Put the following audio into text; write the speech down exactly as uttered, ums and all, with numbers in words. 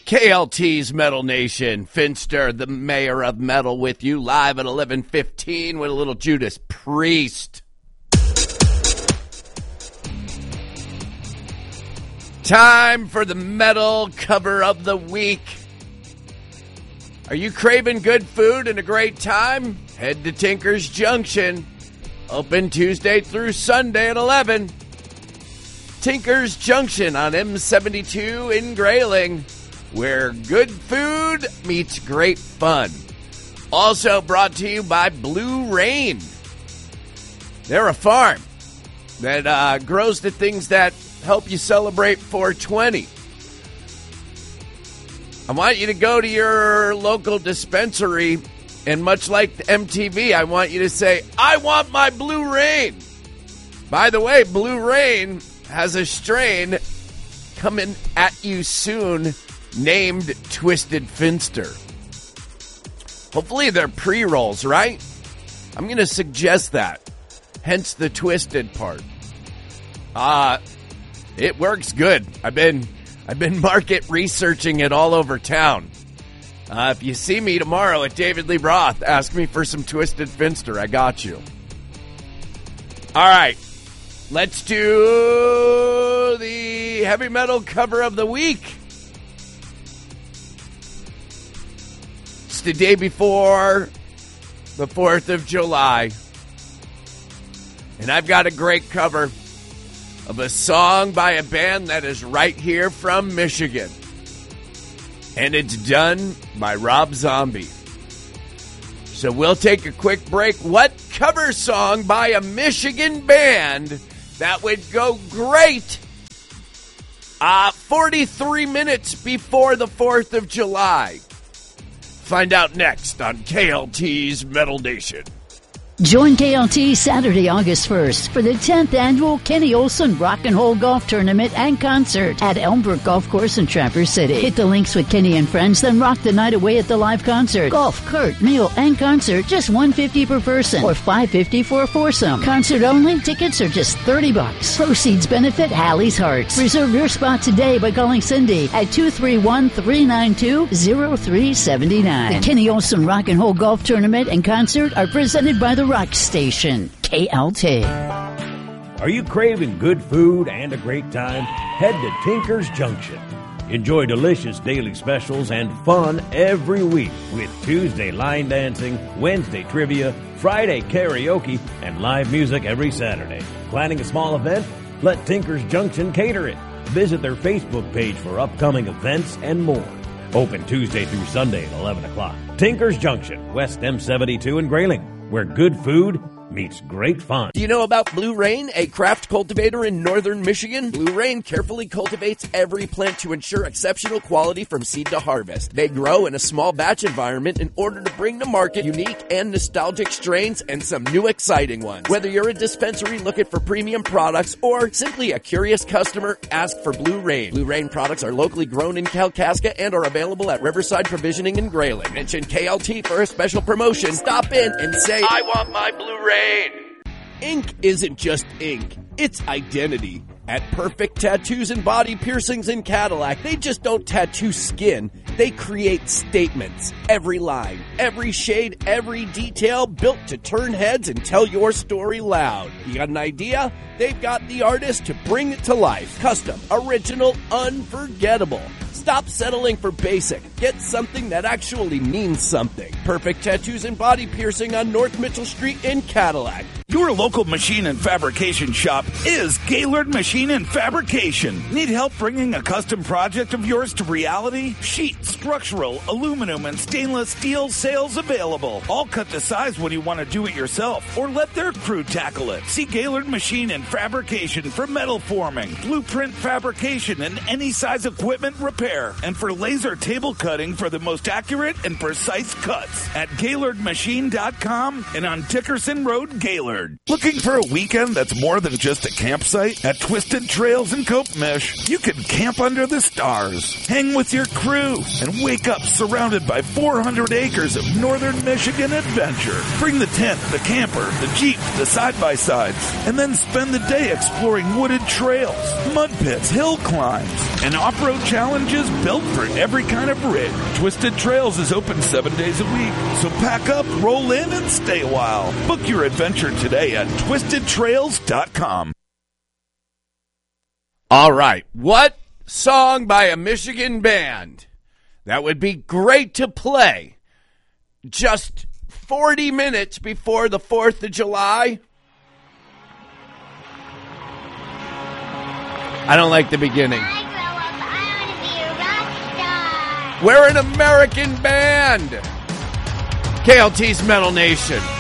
K L T's Metal Nation. Finster, the mayor of metal, with you live at eleven fifteen with a little Judas Priest. Time for the metal cover of the week. Are you craving good food and a great time? Head to Tinker's Junction. Open Tuesday through Sunday at eleven. Tinker's Junction on M seventy-two in Grayling, where good food meets great fun. Also brought to you by Blue Rain. They're a farm that uh, grows the things that help you celebrate four twenty. I want you to go to your local dispensary, and much like M T V, I want you to say, I want my Blue Rain. By the way, Blue Rain has a strain coming at you soon named Twisted Finster. Hopefully they're pre-rolls, right? I'm going to suggest that. Hence the twisted part. Uh, it works good. I've been I've been market researching it all over town. Uh, if you see me tomorrow at David Lee Roth, ask me for some Twisted Finster. I got you. All right. Let's do the heavy metal cover of the week. It's the day before the fourth of July. And I've got a great cover of a song by a band that is right here from Michigan. And it's done by Rob Zombie. So we'll take a quick break. What cover song by a Michigan band that would go great uh, forty-three minutes before the fourth of July? Find out next on K L T's Metal Nation. Join K L T Saturday, August first for the tenth annual Kenny Olson Rock and Roll Golf Tournament and Concert at Elmbrook Golf Course in Traverse City. Hit the links with Kenny and friends, then rock the night away at the live concert. Golf, cart, meal, and concert, just one hundred fifty dollars per person or five hundred fifty dollars for a foursome. Concert only, tickets are just thirty bucks. Proceeds benefit Hallie's Hearts. Reserve your spot today by calling Cindy at two three one, three nine two, zero three seven nine. The Kenny Olson Rock and Roll Golf Tournament and Concert are presented by the Rock Station, K L T. Are you craving good food and a great time? Head to Tinker's Junction. Enjoy delicious daily specials and fun every week with Tuesday line dancing, Wednesday trivia, Friday karaoke, and live music every Saturday. Planning a small event? Let Tinker's Junction cater it. Visit their Facebook page for upcoming events and more. Open Tuesday through Sunday at eleven o'clock. Tinker's Junction, West M seventy-two in Grayling, where good food meets great fun. Do you know about Blue Rain, a craft cultivator in northern Michigan? Blue Rain carefully cultivates every plant to ensure exceptional quality from seed to harvest. They grow in a small batch environment in order to bring to market unique and nostalgic strains and some new exciting ones. Whether you're a dispensary looking for premium products or simply a curious customer, ask for Blue Rain. Blue Rain products are locally grown in Kalkaska and are available at Riverside Provisioning in Grayling. Mention K L T for a special promotion. Stop in and say, I want my Blue Rain. Ink isn't just ink, it's identity. At Perfect Tattoos and Body Piercings in Cadillac, they just don't tattoo skin, they create statements. Every line, every shade, every detail built to turn heads and tell your story loud. You got an idea? They've got the artist to bring it to life. Custom, original, unforgettable. Stop settling for basic. Get something that actually means something. Perfect Tattoos and Body Piercing on North Mitchell Street in Cadillac. Your local machine and fabrication shop is Gaylord Machine and Fabrication. Need help bringing a custom project of yours to reality? Sheet, structural, aluminum, and stainless steel sales available. All cut to size when you want to do it yourself or let their crew tackle it. See Gaylord Machine and Fabrication for metal forming, blueprint fabrication, and any size equipment repair. And for laser table cutting for the most accurate and precise cuts at Gaylord Machine dot com and on Dickerson Road, Gaylord. Looking for a weekend that's more than just a campsite? At Twisted Trails in Copemesh, you can camp under the stars, hang with your crew, and and wake up surrounded by four hundred acres of northern Michigan adventure. Bring the tent, the camper, the Jeep, the side-by-sides, and then spend the day exploring wooded trails, mud pits, hill climbs, and off-road challenges built for every kind of rig. Twisted Trails is open seven days a week, so pack up, roll in, and stay a while. Book your adventure today at twisted trails dot com. All right, what song by a Michigan band that would be great to play just forty minutes before the fourth of July? I don't like the beginning. I grow up, I want to be a rock star. We're an American band. K L T's Metal Nation.